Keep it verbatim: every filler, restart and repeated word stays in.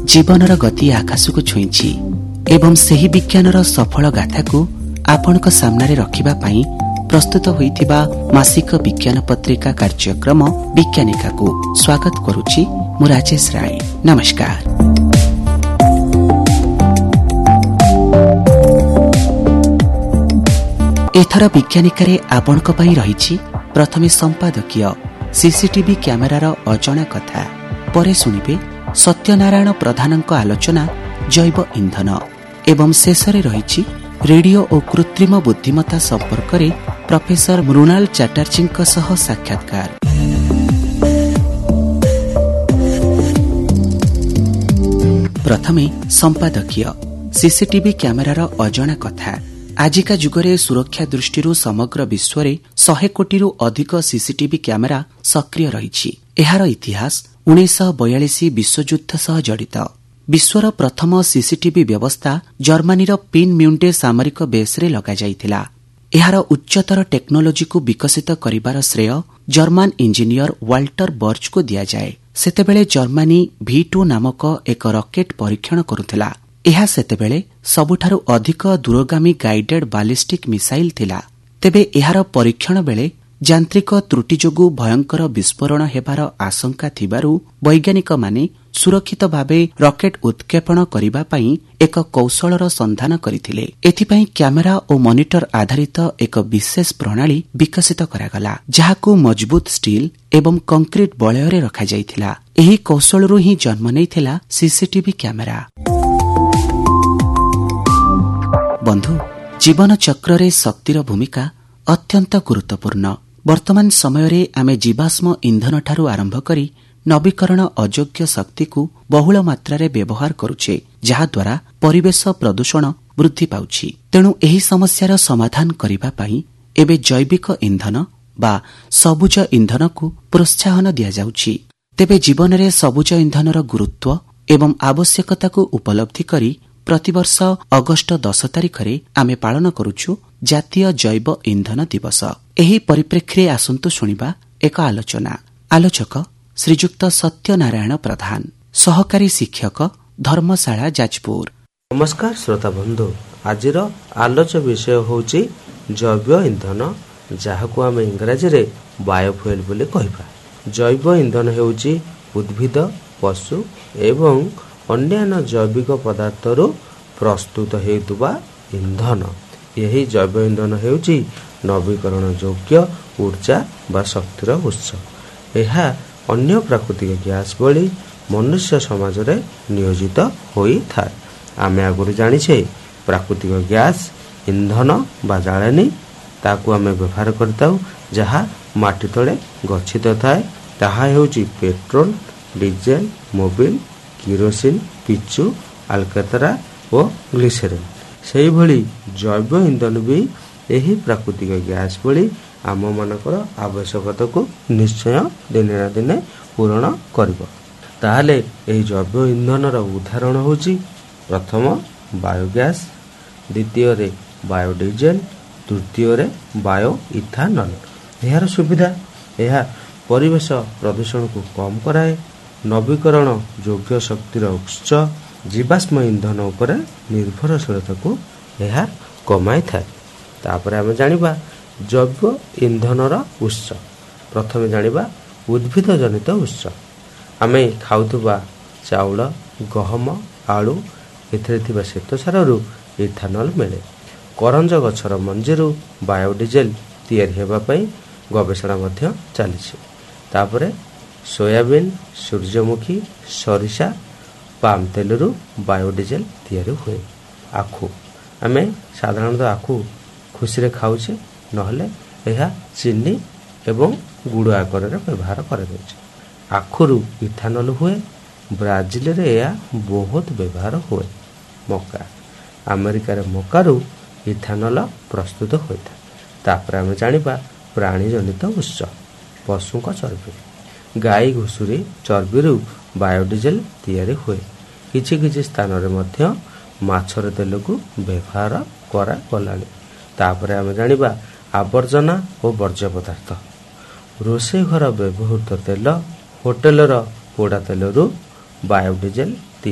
जीवनर गति आकाशକୁ ଛୁଇଁଛି ଏବଂ ସେହି ବିଜ୍ଞାନର ସଫଳ ଗାଥାକୁ ଆପଣଙ୍କ ସାମ୍ନାରେ ରଖିବା ପାଇଁ ପ୍ରସ୍ତୁତ ହୋଇଥିବା ମାସିକ ବିଜ୍ଞାନ ପତ୍ରିକା କାର୍ଯ୍ୟକ୍ରମ ବିଜ୍ଞାନିକାକୁ ସ୍ୱାଗତ କରୁଛି ମୁଁ ରାଜେଶ ରାୟ। ନମସ୍କାର। ଏଥର ବିଜ୍ଞାନିକାରେ ଆପଣଙ୍କ ପାଇଁ ରହିଛି ପ୍ରଥମେ ସମ୍ପାଦକୀୟ ସିସିଟିଭି କ୍ୟାମେରାର ଅଜଣା କଥା, ପରେ ଶୁଣିବେ ସତ୍ୟନାରାୟଣ ପ୍ରଧାନଙ୍କ ଆଲୋଚନା ଜୈବ ଇନ୍ଧନ ଏବଂ ଶେଷରେ ରହିଛି ରେଡିଓ ଓ କୃତ୍ରିମ ବୁଦ୍ଧିମତ୍ତା ସମ୍ପର୍କରେ ପ୍ରଫେସର ମୃଣାଲ ଚାଟାର୍ଜୀଙ୍କ ସହ ସାକ୍ଷାତକାର। ପ୍ରଥମେ ସମ୍ପାଦକୀୟ ସିସିଟିଭି କ୍ୟାମେରାର ଅଜଣା କଥା। ଆଜିକା ଯୁଗରେ ସୁରକ୍ଷା ଦୃଷ୍ଟିରୁ ସମଗ୍ର ବିଶ୍ୱରେ ଶହେ କୋଟିରୁ ଅଧିକ ସିସିଟିଭି କ୍ୟାମେରା ସକ୍ରିୟ ରହିଛି। ଏହାର ଇତିହାସ ଉଣେଇଶହ ବୟାଳିଶ ବିଶ୍ୱଯୁଦ୍ଧ ସହ ଜଡ଼ିତ। ବିଶ୍ୱର ପ୍ରଥମ ସିସିଟିଭି ବ୍ୟବସ୍ଥା ଜର୍ମାନୀର ପିନ୍ ମ୍ୟୁଣ୍ଟେ ସାମରିକ ବେସ୍ରେ ଲଗାଯାଇଥିଲା। ଏହାର ଉଚ୍ଚତର ଟେକ୍ନୋଲୋଜିକୁ ବିକଶିତ କରିବାର ଶ୍ରେୟ ଜର୍ମାନ ଇଞ୍ଜିନିୟର ୱାଲ୍ଟର ବର୍ଜଙ୍କୁ ଦିଆଯାଏ। ସେତେବେଳେ ଜର୍ମାନୀ ଭି ଟୁ ନାମକ ଏକ ରକେଟ୍ ପରୀକ୍ଷଣ କରୁଥିଲା। ଏହା ସେତେବେଳେ ସବୁଠାରୁ ଅଧିକ ଦୂରଗାମୀ ଗାଇଡେଡ୍ ବାଲିଷ୍ଟିକ୍ ମିସାଇଲ୍ ଥିଲା। ତେବେ ଏହାର ପରୀକ୍ଷଣ ବେଳେ ଯାନ୍ତ୍ରିକ ତ୍ରୁଟି ଯୋଗୁଁ ଭୟଙ୍କର ବିସ୍ଫୋରଣ ହେବାର ଆଶଙ୍କା ଥିବାରୁ ବୈଜ୍ଞାନିକମାନେ ସୁରକ୍ଷିତ ଭାବେ ରକେଟ୍ ଉତ୍କ୍ଷେପଣ କରିବା ପାଇଁ ଏକ କୌଶଳର ସନ୍ଧାନ କରିଥିଲେ। ଏଥିପାଇଁ କ୍ୟାମେରା ଓ ମନିଟର ଆଧାରିତ ଏକ ବିଶେଷ ପ୍ରଣାଳୀ ବିକଶିତ କରାଗଲା, ଯାହାକୁ ମଜବୁତ ଷ୍ଟିଲ୍ ଏବଂ କଂକ୍ରିଟ ବଳୟରେ ରଖାଯାଇଥିଲା। ଏହି କୌଶଳରୁ ହିଁ ଜନ୍ମ ନେଇଥିଲା ସିସିଟିଭି କ୍ୟାମେରା। ବନ୍ଧୁ, ଜୀବନ ଚକ୍ରରେ ଶକ୍ତିର ଭୂମିକା ଅତ୍ୟନ୍ତ ଗୁରୁତ୍ୱପୂର୍ଣ୍ଣ। ବର୍ତ୍ତମାନ ସମୟରେ ଆମେ ଜୀବାଶ୍ମ ଇନ୍ଧନଠାରୁ ଆରମ୍ଭ କରି ନବୀକରଣ ଅଯୋଗ୍ୟ ଶକ୍ତିକୁ ବହୁଳ ମାତ୍ରାରେ ବ୍ୟବହାର କରୁଛେ, ଯାହାଦ୍ୱାରା ପରିବେଶ ପ୍ରଦୂଷଣ ବୃଦ୍ଧି ପାଉଛି। ତେଣୁ ଏହି ସମସ୍ୟାର ସମାଧାନ କରିବା ପାଇଁ ଏବେ ଜୈବିକ ଇନ୍ଧନ ବା ସବୁଜ ଇନ୍ଧନକୁ ପ୍ରୋତ୍ସାହନ ଦିଆଯାଉଛି। ତେବେ ଜୀବନରେ ସବୁଜ ଇନ୍ଧନର ଗୁରୁତ୍ୱ ଏବଂ ଆବଶ୍ୟକତାକୁ ଉପଲବ୍ଧି କରି ପ୍ରତିବର୍ଷ ଅଗଷ୍ଟ ଦଶ ତାରିଖରେ ଆମେ ପାଳନ କରୁଛୁ ଜାତୀୟ ଜୈବ ଇନ୍ଧନ ଦିବସ। ଏହି ପରିପ୍ରେକ୍ଷୀରେ ଆସନ୍ତୁ ଶୁଣିବା ଏକ ଆଲୋଚନା। ଆଲୋଚକ ଶ୍ରୀଯୁକ୍ତ ସତ୍ୟନାରାୟଣ ପ୍ରଧାନ, ସହକାରୀ ଶିକ୍ଷକ, ଧର୍ମଶାଳା, ଯାଜପୁର। ନମସ୍କାର ଶ୍ରୋତା ବନ୍ଧୁ। ଆଜିର ଆଲୋଚ ବିଷୟ ହେଉଛି ଜୈବ ଇନ୍ଧନ, ଯାହାକୁ ଆମେ ଇଂରାଜୀରେ ବାୟୋଫୁଏଲ ବୋଲି କହିବା। ଜୈବ ଇନ୍ଧନ ହେଉଛି ଉଦ୍ଭିଦ, ପଶୁ ଏବଂ ଅନ୍ୟାନ୍ୟ ଜୈବିକ ପଦାର୍ଥରୁ ପ୍ରସ୍ତୁତ ହେଉଥିବା ଇନ୍ଧନ। ଏହି ଜୈବ ଇନ୍ଧନ ହେଉଛି ନବୀକରଣ ଯୋଗ୍ୟ ଉର୍ଜା ବା ଶକ୍ତିର ଉତ୍ସ। ଏହା ଅନ୍ୟ ପ୍ରାକୃତିକ ଗ୍ୟାସ୍ ଭଳି ମନୁଷ୍ୟ ସମାଜରେ ନିୟୋଜିତ ହୋଇଥାଏ। ଆମେ ଆଗରୁ ଜାଣିଛେ ପ୍ରାକୃତିକ ଗ୍ୟାସ୍ ଇନ୍ଧନ ବା ଜାଳେଣୀ, ତାକୁ ଆମେ ବ୍ୟବହାର କରିଥାଉ ଯାହା ମାଟି ତଳେ ଗଚ୍ଛିତ ଥାଏ। ତାହା ହେଉଛି ପେଟ୍ରୋଲ, ଡିଜେଲ, ମୋବିଲ, କିରୋସିନ, ପିଚୁ, ଆଲକାତରା ଓ ଗ୍ଲିସେରିନ୍। ସେହିଭଳି ଜୈବ ଇନ୍ଧନ ବି ଏହି ପ୍ରାକୃତିକ ଗ୍ୟାସ୍ ଭଳି ଆମମାନଙ୍କର ଆବଶ୍ୟକତାକୁ ନିଶ୍ଚୟ ଦିନେ ନା ଦିନେ ପୂରଣ କରିବ। ତାହେଲେ ଏହି ଜୈବ ଇନ୍ଧନର ଉଦାହରଣ ହେଉଛି ପ୍ରଥମ ବାୟୋଗ୍ୟାସ୍, ଦ୍ୱିତୀୟରେ ବାୟୋଡିଜେଲ, ତୃତୀୟରେ ବାୟୋ ଇଥାନଲ। ଏହାର ସୁବିଧା, ଏହା ପରିବେଶ ପ୍ରଦୂଷଣକୁ କମ୍ କରାଏ, ନବୀକରଣ ଯୋଗ୍ୟ ଶକ୍ତିର ଉତ୍ସ, ଜୀବାଶ୍ମ ଇନ୍ଧନ ଉପରେ ନିର୍ଭରଶୀଳତାକୁ ଏହା କମାଇଥାଏ। ତାପରେ ଆମେ ଜାଣିବା ଜୈବ ଇନ୍ଧନର ଉତ୍ସ। ପ୍ରଥମେ ଜାଣିବା ଉଦ୍ଭିଦ ଜନିତ ଉତ୍ସ। ଆମେ ଖାଉଥିବା ଚାଉଳ, ଗହମ, ଆଳୁ, ଏଥିରେ ଥିବା ଶ୍ୱେତସାରରୁ ଇଥାନଲ ମିଳେ। କରଞ୍ଜ ଗଛର ମଞ୍ଜିରୁ ବାୟୋଡିଜେଲ ତିଆରି ହେବା ପାଇଁ ଗବେଷଣା ମଧ୍ୟ ଚାଲିଛି। ତାପରେ ସୋୟାବିନ୍, ସୂର୍ଯ୍ୟମୁଖୀ, ସରିଷା, ପାମ୍ ତେଲରୁ ବାୟୋଡିଜେଲ ତିଆରି ହୁଏ। ଆଖୁ, ଆମେ ସାଧାରଣତଃ ଆଖୁ ଖୁସିରେ ଖାଉଛେ, ନହେଲେ ଏହା ଚିନି ଏବଂ ଗୁଡ଼ ଆକାରରେ ବ୍ୟବହାର କରାଯାଉଛି। ଆଖୁରୁ ଇଥାନଲ ହୁଏ। ବ୍ରାଜିଲରେ ଏହା ବହୁତ ବ୍ୟବହାର ହୁଏ। ମକା, ଆମେରିକାରେ ମକାରୁ ଇଥାନଲ ପ୍ରସ୍ତୁତ ହୋଇଥାଏ। ତାପରେ ଆମେ ଜାଣିବା ପ୍ରାଣୀ ଜନିତ ଉତ୍ସ। ପଶୁଙ୍କ ଚର୍ବି, ଗାଈ ଘୁଷୁରୀ ଚର୍ବିରୁ ବାୟୋଡିଜେଲ ତିଆରି ହୁଏ। କିଛି କିଛି ସ୍ଥାନରେ ମଧ୍ୟ ମାଛର ତେଲକୁ ବ୍ୟବହାର କରାଗଲାଣି। ତାପରେ ଆମେ ଜାଣିବା ଆବର୍ଜନା ଓ ବର୍ଜ୍ୟ ପଦାର୍ଥ। ରୋଷେଇ ଘର ବ୍ୟବହୃତ ତେଲ, ହୋଟେଲର ପୋଡ଼ା ତେଲରୁ ବାୟୋଡିଜେଲ